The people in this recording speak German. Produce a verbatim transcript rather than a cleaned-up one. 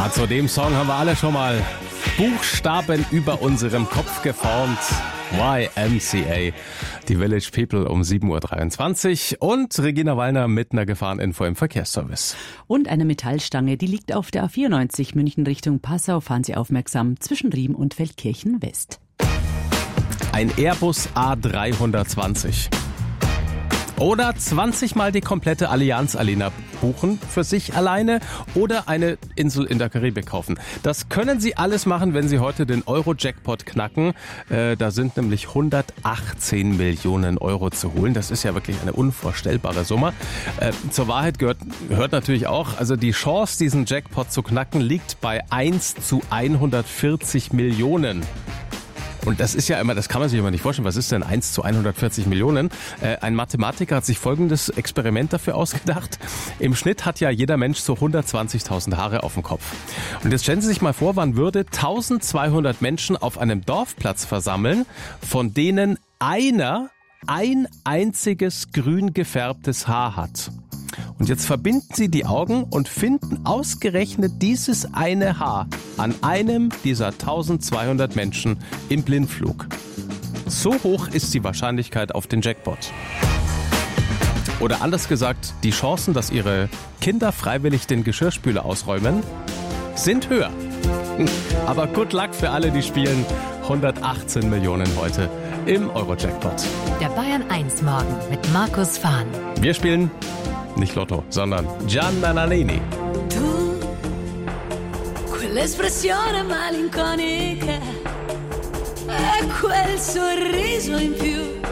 Ja, zu dem Song haben wir alle schon mal Buchstaben über unserem Kopf geformt. Y M C A, die Village People um sieben Uhr dreiundzwanzig und Regina Wallner mit einer Gefahreninfo im Verkehrsservice. Und eine Metallstange, die liegt auf der A vierundneunzig München Richtung Passau. Fahren Sie aufmerksam zwischen Riem und Feldkirchen West. Ein Airbus A dreihundertzwanzig. Oder zwanzig Mal die komplette Allianz Arena buchen für sich alleine oder eine Insel in der Karibik kaufen. Das können Sie alles machen, wenn Sie heute den Euro-Jackpot knacken. Äh, da sind nämlich hundertachtzehn Millionen Euro zu holen. Das ist ja wirklich eine unvorstellbare Summe. Äh, zur Wahrheit gehört, gehört natürlich auch, also die Chance, diesen Jackpot zu knacken, liegt bei eins zu hundertvierzig Millionen. Und das ist ja immer, das kann man sich immer nicht vorstellen. Was ist denn eins zu hundertvierzig Millionen? Äh, ein Mathematiker hat sich folgendes Experiment dafür ausgedacht. Im Schnitt hat ja jeder Mensch so hundertzwanzigtausend Haare auf dem Kopf. Und jetzt stellen Sie sich mal vor, wann würde eintausendzweihundert Menschen auf einem Dorfplatz versammeln, von denen einer ein einziges grün gefärbtes Haar hat. Und jetzt verbinden Sie die Augen und finden ausgerechnet dieses eine Haar an einem dieser eintausendzweihundert Menschen im Blindflug. So hoch ist die Wahrscheinlichkeit auf den Jackpot. Oder anders gesagt, die Chancen, dass Ihre Kinder freiwillig den Geschirrspüler ausräumen, sind höher. Aber good luck für alle, die spielen. hundertachtzehn Millionen heute im Euro-Jackpot. Der Bayern eins Morgen mit Markus Fahn. Wir spielen nicht Lotto, sondern Gianna Nannini. Tu, quell'espressione malinconica e quel sorriso in più